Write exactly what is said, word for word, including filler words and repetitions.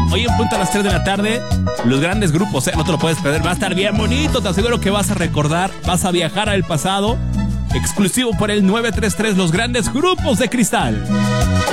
Hoy en punto a las tres de la tarde, los grandes grupos, ¿eh? No te lo puedes perder, va a estar bien bonito, te aseguro que vas a recordar, vas a viajar al pasado, exclusivo por el nueve tres tres, los grandes grupos de Cristal.